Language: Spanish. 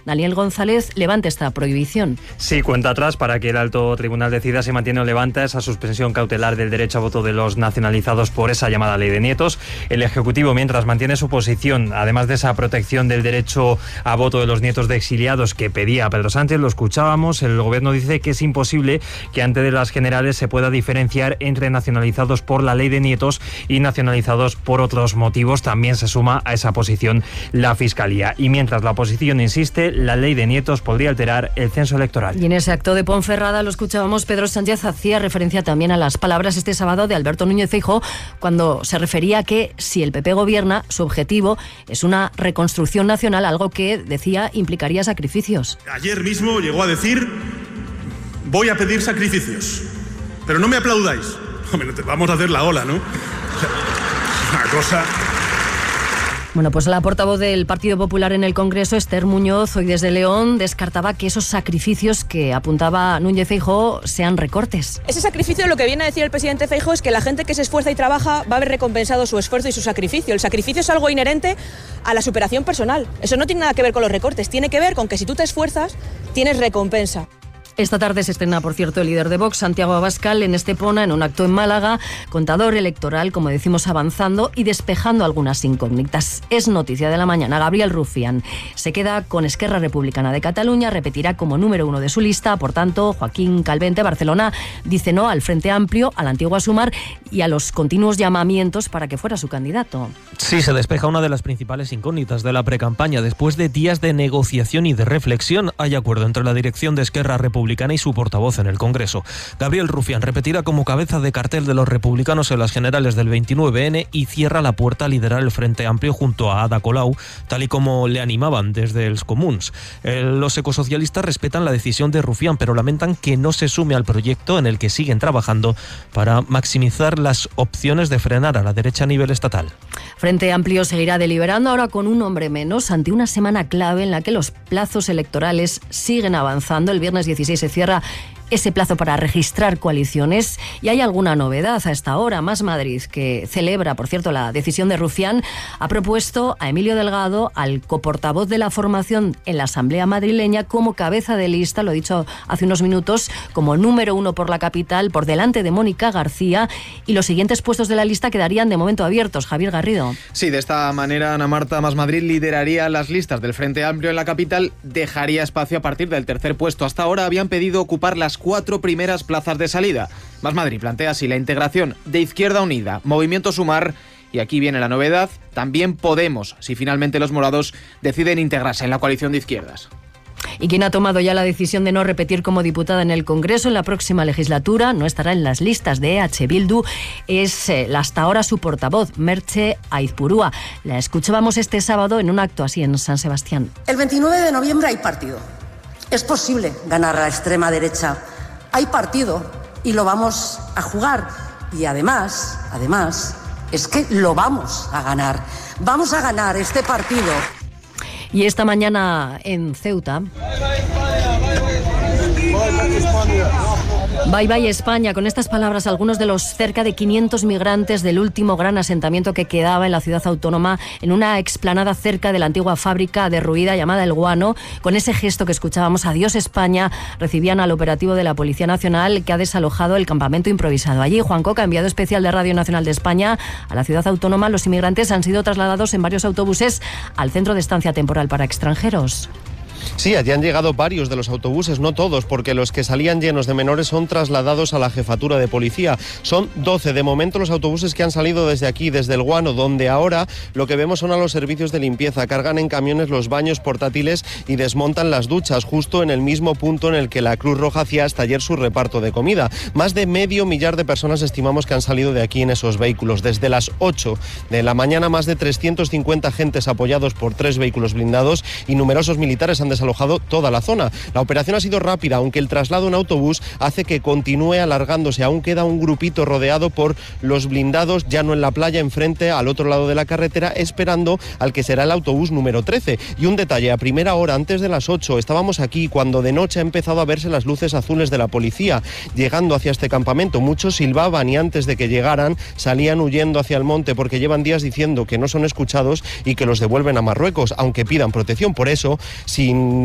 Daniel González levante esta prohibición. Sí, cuenta atrás para que el alto tribunal decida si mantiene o levanta esa suspensión cautelar del derecho a voto de los nacionalizados por esa llamada ley de nietos. El Ejecutivo, mientras, mantiene su posición, además de esa protección del derecho a voto de los nietos de exiliados que pedía Pedro Sánchez. Lo escuchábamos, el Gobierno dice que es imposible que antes de las generales se pueda diferenciar entre nacionalizados por la ley de nietos y nacionalizados por otros motivos. También se suma a esa posición la Fiscalía. Y mientras la oposición insiste, la ley de nietos podría alterar el censo electoral. Y en ese acto de Ponferrada, lo escuchábamos, Pedro Sánchez hacía referencia también a las palabras este sábado de Alberto Núñez Feijóo cuando se refería a que si el PP gobierna, su objetivo es una reconstrucción nacional, algo que, decía, implicaría sacrificios. Ayer mismo llegó a decir: voy a pedir sacrificios, pero no me aplaudáis. Hombre, vamos a hacer la ola, ¿no? Una cosa... Bueno, pues la portavoz del Partido Popular en el Congreso, Esther Muñoz, hoy desde León, descartaba que esos sacrificios que apuntaba Núñez Feijóo sean recortes. Ese sacrificio, lo que viene a decir el presidente Feijóo, es que la gente que se esfuerza y trabaja va a ver recompensado su esfuerzo y su sacrificio. El sacrificio es algo inherente a la superación personal. Eso no tiene nada que ver con los recortes, tiene que ver con que si tú te esfuerzas, tienes recompensa. Esta tarde se estrena, por cierto, el líder de Vox, Santiago Abascal, en Estepona, en un acto en Málaga, contador electoral, como decimos, avanzando y despejando algunas incógnitas. Es noticia de la mañana. Gabriel Rufián se queda con Esquerra Republicana de Cataluña, repetirá como número 1 de su lista. Por tanto, Joaquín Calvente, Barcelona, dice no al Frente Amplio, a la antigua Sumar y a los continuos llamamientos para que fuera su candidato. Sí, se despeja una de las principales incógnitas de la precampaña. Después de días de negociación y de reflexión, hay acuerdo entre la dirección de Esquerra Republicana y su portavoz en el Congreso. Gabriel Rufián repetirá como cabeza de cartel de los republicanos en las generales del 29N y cierra la puerta a liderar el Frente Amplio junto a Ada Colau, tal y como le animaban desde els Comuns. Los ecosocialistas respetan la decisión de Rufián, pero lamentan que no se sume al proyecto en el que siguen trabajando para maximizar las opciones de frenar a la derecha a nivel estatal. Frente Amplio seguirá deliberando ahora con un hombre menos ante una semana clave en la que los plazos electorales siguen avanzando. El viernes 16 se cierra ese plazo para registrar coaliciones y hay alguna novedad a esta hora. Más Madrid, que celebra, por cierto, la decisión de Rufián, ha propuesto a Emilio Delgado, al coportavoz de la formación en la Asamblea madrileña, como cabeza de lista, lo he dicho hace unos minutos, como número 1 por la capital, por delante de Mónica García, y los siguientes puestos de la lista quedarían de momento abiertos. Javier Garrido. Sí, de esta manera Ana Marta Más Madrid lideraría las listas del Frente Amplio en la capital, dejaría espacio a partir del tercer puesto. Hasta ahora habían pedido ocupar las 4 primeras plazas de salida. Más Madrid plantea así la integración de Izquierda Unida, Movimiento Sumar y aquí viene la novedad, también Podemos, si finalmente los morados deciden integrarse en la coalición de izquierdas. Y quien ha tomado ya la decisión de no repetir como diputada en el Congreso en la próxima legislatura, no estará en las listas de EH Bildu, es la hasta ahora su portavoz, Merche Aizpurúa. La escuchábamos este sábado en un acto así en San Sebastián. El 29 de noviembre hay partido. Es posible ganar a la extrema derecha. Hay partido y lo vamos a jugar. Y además, es que lo vamos a ganar. Vamos a ganar este partido. Y esta mañana en Ceuta... Bye bye España. Con estas palabras, algunos de los cerca de 500 migrantes del último gran asentamiento que quedaba en la ciudad autónoma, en una explanada cerca de la antigua fábrica derruida llamada El Guano, con ese gesto que escuchábamos, adiós España, recibían al operativo de la Policía Nacional que ha desalojado el campamento improvisado. Allí, Juan Coca, enviado especial de Radio Nacional de España a la ciudad autónoma, los inmigrantes han sido trasladados en varios autobuses al centro de estancia temporal para extranjeros. Sí, allí han llegado varios de los autobuses, no todos, porque los que salían llenos de menores son trasladados a la jefatura de policía. Son 12 de momento los autobuses que han salido desde aquí, desde El Guano, donde ahora lo que vemos son a los servicios de limpieza. Cargan en camiones los baños portátiles y desmontan las duchas, justo en el mismo punto en el que la Cruz Roja hacía hasta ayer su reparto de comida. Más de 500.000 de personas estimamos que han salido de aquí en esos vehículos. Desde las 8 de la mañana, más de 350 agentes apoyados por 3 vehículos blindados y numerosos militares han desalojado toda la zona. La operación ha sido rápida, aunque el traslado en autobús hace que continúe alargándose. Aún queda un grupito rodeado por los blindados, ya no en la playa, enfrente, al otro lado de la carretera, esperando al que será el autobús número 13. Y un detalle, a primera hora, antes de las 8, estábamos aquí cuando de noche ha empezado a verse las luces azules de la policía, llegando hacia este campamento. Muchos silbaban y antes de que llegaran salían huyendo hacia el monte porque llevan días diciendo que no son escuchados y que los devuelven a Marruecos, aunque pidan protección. Por eso, sin